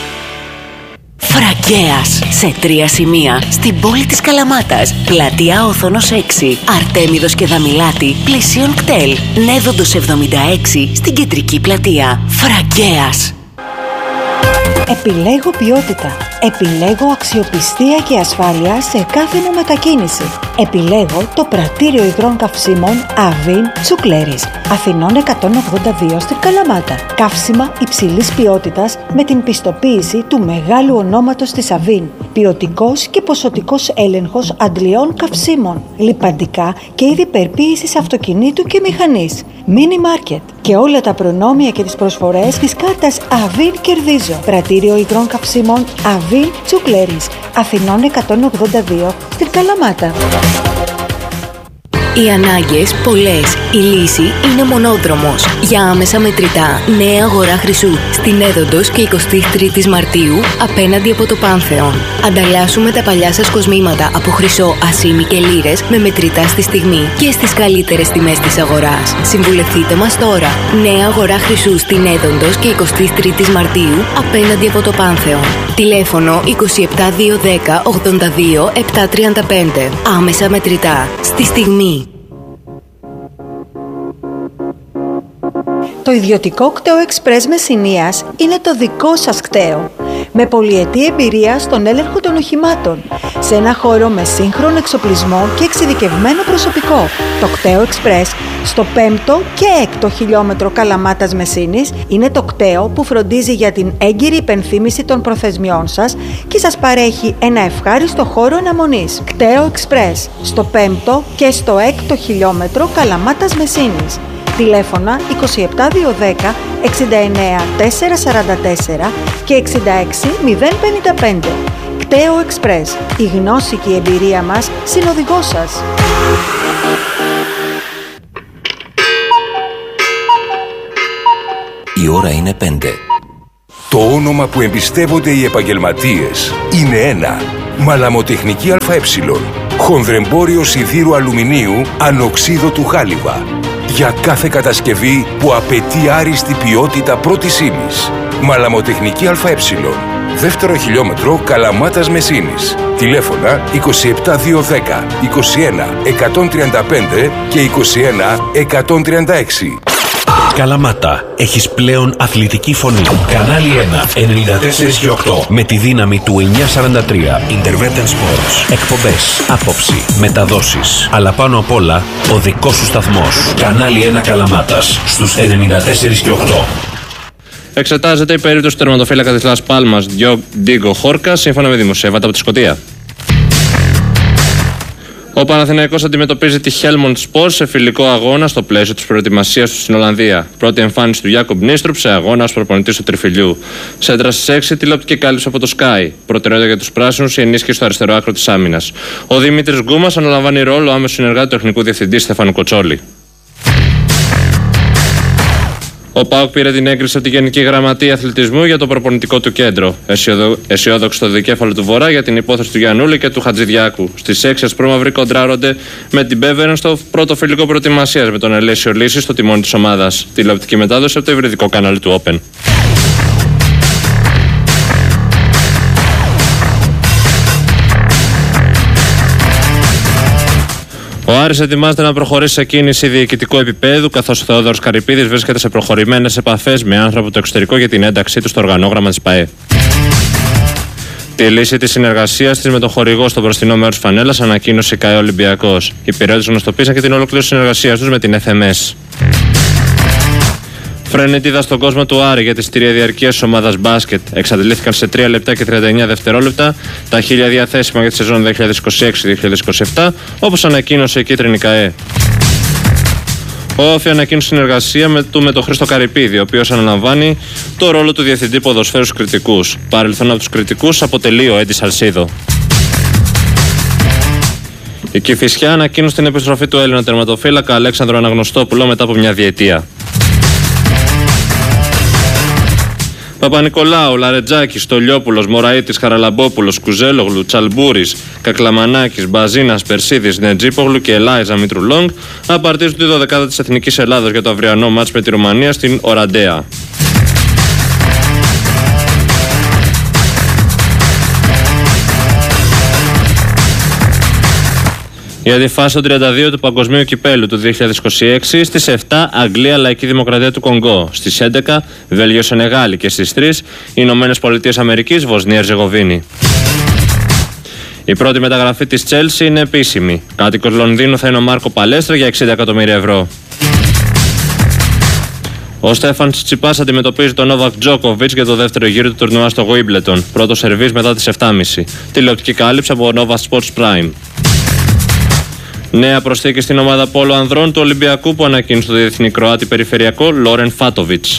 [SPEAKER 6] Φραγκέας. Σε τρία σημεία. Στην πόλη της Καλαμάτας. Πλατεία Όθωνος έξι. Αρτέμιδος και Δαμιλάτη. Πλησίον κτέλ. Νέδοντος εβδομήντα έξι. Στην κεντρική πλατεία. Φραγκέας.
[SPEAKER 11] Επιλέγω ποιότητα. Επιλέγω αξιοπιστία και ασφάλεια σε κάθε μου μετακίνηση. Επιλέγω το πρατήριο υγρών καυσίμων Αβίν Τσουκλέρης. Αθηνών εκατόν ογδόντα δύο στην Καλαμάτα. Καύσιμα υψηλής ποιότητας με την πιστοποίηση του μεγάλου ονόματος της Αβίν. Ποιοτικός και ποσοτικός έλεγχος αντλειών καυσίμων. Λιπαντικά και είδη περποίησης αυτοκινήτου και μηχανής. Μίνι μάρκετ. Και όλα τα προνόμια και τις προσφορές της κάρτας Αβίν Κερδίζω. Πρατήριο υγρών καυσίμων Αβίν Τσουκλέρης. Αθηνών εκατόν ογδόντα δύο στην Καλαμάτα.
[SPEAKER 6] Οι ανάγκες πολλές. Η λύση είναι μονόδρομος. Για άμεσα μετρητά, νέα αγορά Χρυσού. Στην Έδοντος και εικοστή τρίτη Μαρτίου, απέναντι από το Πάνθεον. Ανταλλάσσουμε τα παλιά σας κοσμήματα από χρυσό, ασήμι και λίρες με μετρητά στη στιγμή και στις καλύτερες τιμές της αγοράς. Συμβουλευτείτε μας τώρα. Νέα αγορά Χρυσού στην Έδοντος και εικοστή τρίτη Μαρτίου, απέναντι από το Πάνθεον. Τηλέφωνο είκοσι επτά διακόσια δέκα ογδόντα δύο επτακόσια τριάντα πέντε. Άμεσα μετρητά. Στη στιγμή.
[SPEAKER 11] Το ιδιωτικό κτέο Εξπρές Μεσσηνίας είναι το δικό σας κτέο. Με πολυετή εμπειρία στον έλεγχο των οχημάτων. Σε ένα χώρο με σύγχρονο εξοπλισμό και εξειδικευμένο προσωπικό. Το κτέο Εξπρές στο πέμπτο και έκτο χιλιόμετρο Καλαμάτας Μεσσήνης είναι το κτέο που φροντίζει για την έγκυρη υπενθύμηση των προθεσμιών σας και σας παρέχει ένα ευχάριστο χώρο αναμονής. Κτέο Εξπρές στο πέμπτο και στο έκτο χιλιόμετρο Καλαμάτας Μεσσήνης. Τηλέφωνα είκοσι επτά διακόσια δέκα εξήντα εννέα τετρακόσια σαράντα τέσσερα και εξήντα έξι μηδέν πενήντα πέντε. Κτέο Εξπρές. Η γνώση και η εμπειρία μας συνοδηγός σας.
[SPEAKER 4] Η ώρα είναι πέντε. Το όνομα που εμπιστεύονται οι επαγγελματίες είναι ένα. Μαλαμοτεχνική ΑΕ. Χονδρεμπόριο σιδήρου αλουμινίου ανοξίδωτου χάλιβα. Για κάθε κατασκευή που απαιτεί άριστη ποιότητα πρώτης ύλης. Μαλαμοτεχνική ΑΕ. Δεύτερο χιλιόμετρο Καλαμάτας Μεσσήνης. Τηλέφωνα είκοσι επτά διακόσια δέκα είκοσι ένα εκατόν τριάντα πέντε και είκοσι ένα εκατόν τριάντα έξι.
[SPEAKER 12] Καλαμάτα, έχεις πλέον αθλητική φωνή. Κανάλι ένα, ενενήντα τέσσερα και οκτώ. Με τη δύναμη του εννιακόσια σαράντα τρία. Intervention Sports. Εκπομπές, άποψη, μεταδόσεις. Αλλά πάνω απ' όλα, ο δικός σου σταθμός. Κανάλι ένα Καλαμάτας, στους ενενήντα τέσσερα και οκτώ.
[SPEAKER 13] Εξετάζεται η περίπτωση του τερματοφύλακα της Λας Πάλμας Ντίγκο Χόρκα, σύμφωνα με δημοσιεύματα από τη Σκωτία. Ο Παναθηναϊκός αντιμετωπίζει τη Helmond Sport σε φιλικό αγώνα στο πλαίσιο της προετοιμασίας του στην Ολλανδία. Πρώτη εμφάνιση του Γιάκομπ Νίστρουπ σε αγώνα ως προπονητής του Τριφυλιού. Σέντρα στις έξι, τηλεοπτική κάλυψη από το Sky. Προτεραιότητα για τους πράσινους, η ενίσχυση στο αριστερό άκρο της άμυνας. Ο Δημήτρης Γκούμας αναλαμβάνει ρόλο άμεσου συνεργάτη του τεχνικού διευθυντή Στέφανου Κοτσόλη. Ο ΠΑΟΚ πήρε την έγκριση από τη Γενική Γραμματεία Αθλητισμού για το προπονητικό του κέντρο. Αισιόδοξο στο δικέφαλο του Βορρά για την υπόθεση του Γιαννούλη και του Χατζηδιάκου. Στις έξι ασπρόμαυροι κοντράρονται με την Μπέβερεν στο πρώτο φιλικό προετοιμασίας με τον Ελέσιο Λύση στο τιμόνι της ομάδας. Τηλεοπτική μετάδοση από το υβριδικό κανάλι του Open. Ο Άρης ετοιμάζεται να προχωρήσει σε κίνηση διοικητικού επίπεδου, καθώς ο Θεόδωρος Καρυπίδης βρίσκεται σε προχωρημένες επαφές με άνθρωπο το εξωτερικό για την ένταξή του στο οργανόγραμμα της ΠΑΕ. Τη λύση της συνεργασίας της με τον χορηγό στο μπροστινό μέρος της φανέλας ανακοίνωσε η ΚΑΕ Ολυμπιακός. Οι Πειραιώτες γνωστοποίησαν και την ολοκλήρωση συνεργασίας τους με την Εφ Εμ Ες. Φρενίτιδα στον κόσμο του Άρη για τη εισιτήρια διαρκείας της ομάδας μπάσκετ. Εξαντλήθηκαν σε τρία λεπτά και τριάντα εννέα δευτερόλεπτα τα χίλια διαθέσιμα για τη σεζόν δύο χιλιάδες είκοσι έξι δύο χιλιάδες είκοσι επτά, όπως ανακοίνωσε η κίτρινη ΚΑΕ. Ο Όφη ανακοίνωσε συνεργασία με, του με τον Χρήστο Καρυπίδη, ο οποίος αναλαμβάνει το ρόλο του διευθυντή ποδοσφαίρου στους κριτικούς. Παρελθόν από τους κριτικούς αποτελεί ο Έντι Σαλσίδο. Η Κηφισιά ανακοίνωσε την επιστροφή του Έλληνα τερματοφύλακα Αλέξανδρου Αναγνωστόπουλο μετά από μια διετία. Παπα-Νικολάου, Λαρετζάκης, Στολιόπουλος, Μωραΐτης, Χαραλαμπόπουλος, Κουζέλογλου, Τσαλμπούρης, Κακλαμανάκης, Μπαζίνας, Περσίδης, Νετζίπογλου και Ελάιζα Μητρουλόγκ απαρτίζουν τη δωδεκάδα της Εθνικής Ελλάδος για το αυριανό μάτς με τη Ρουμανία στην Οραντέα. Για τη φάση των τριάντα δύο του Παγκοσμίου Κυπέλου του δύο χιλιάδες είκοσι έξι, στις επτά Αγγλία Λαϊκή Δημοκρατία του Κονγκό, στις έντεκα Βέλγιο Σενεγάλη και στις τρεις Ηνωμένες Πολιτείες Αμερικής Βοσνία Ερζεγοβίνη. Η πρώτη μεταγραφή της Τσέλσι είναι επίσημη. Κάτοικος Λονδίνου θα είναι ο Μάρκο Παλέστρα για εξήντα εκατομμύρια ευρώ. Ο Στέφαν Τσιτσιπάς αντιμετωπίζει τον Νόβακ Τζόκοβιτς για το δεύτερο γύρο του τουρνουά στο Γουίμπλετον. Πρώτο σερβίς μετά τις επτά και μισή. Τηλεοπτική κάλυψη από Nova Sports Prime. Νέα προσθήκη στην ομάδα πόλο ανδρών του Ολυμπιακού που ανακοίνωσε το διεθνή Κροάτι περιφερειακό Λόρεν Φάτοβιτς.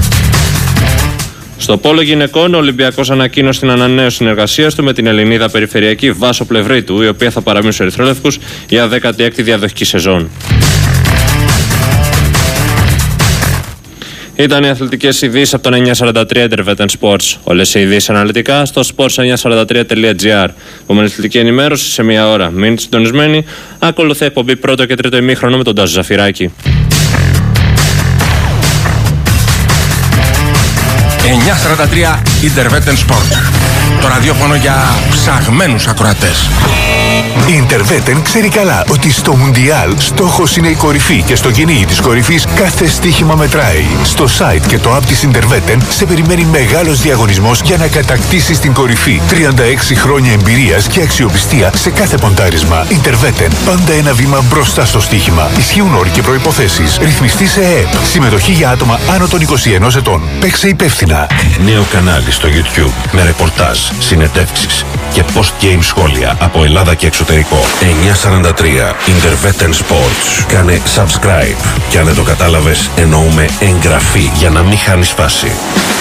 [SPEAKER 13] Στο πόλο γυναικών, ο Ολυμπιακός ανακοίνωσε την ανανέωση συνεργασίας του με την Ελληνίδα περιφερειακή Βάσο Πλευρίτου, η οποία θα παραμείνει στους ερυθρόλευκους για δέκατη έκτη διαδοχική σεζόν. Ήταν οι αθλητικές ειδήσεις από τον εννιακόσια σαράντα τρία Intervetten Sports. Όλες οι ειδήσεις αναλυτικά στο sports εννιακόσια σαράντα τρία τελεία τζι άρ. Επόμενη αθλητική ενημέρωση σε μία ώρα. Μείνετε συντονισμένοι. Ακολουθεί εκπομπή πρώτο και τρίτο ημίχρονο με τον Τάσο Ζαφυράκη.
[SPEAKER 14] εννιακόσια σαράντα τρία Intervetten Sports. Το ραδιόφωνο για ψαγμένους ακροατές.
[SPEAKER 15] Η Intervetten ξέρει καλά ότι στο Μουντιάλ στόχος είναι η κορυφή και στο κυνήγι της κορυφής κάθε στοίχημα μετράει. Στο site και το app της Intervetten σε περιμένει μεγάλος διαγωνισμός για να κατακτήσεις την κορυφή. τριάντα έξι χρόνια εμπειρίας και αξιοπιστία σε κάθε ποντάρισμα. Intervetten, πάντα ένα βήμα μπροστά στο στοίχημα. Ισχύουν όροι και προϋποθέσεις. Ρυθμιστή σε ΕΕΠ. Συμμετοχή για άτομα άνω των είκοσι ενός ετών. Παίξε υπεύθυνα.
[SPEAKER 12] Νέο κανάλι στο YouTube με ρεπορτάζ, συνεντεύξεις και post-game σχόλια από Ελλάδα και εξωτερικό. εννιακόσια σαράντα τρία Intervetten Sports. Κάνε subscribe και αν δεν το κατάλαβες εννοούμε εγγραφή για να μην χάνεις φάση.